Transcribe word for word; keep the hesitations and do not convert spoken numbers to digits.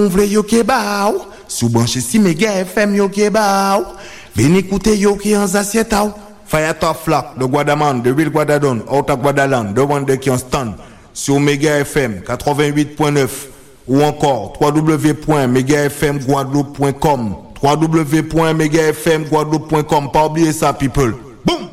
Ouvre yo kebao, sous branché si méga F M yo kebao. Venez écouter yo qui en assietao. Fire top flock de Guadaman, de Real Guadadon, out of Guadaland, de Wande qui en stand. Sur Mega F M quatre-vingt-huit point neuf ou encore w w w point mega f m guadeloupe point com w w w point mega f m guadeloupe point com. Pas oublier ça, people. Boom!